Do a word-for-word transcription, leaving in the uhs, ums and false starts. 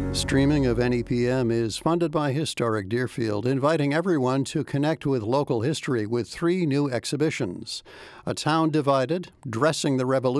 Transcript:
Streaming of N E P M is funded by Historic Deerfield, inviting everyone to connect with local history with three new exhibitions: A Town Divided, Dressing the Revolution,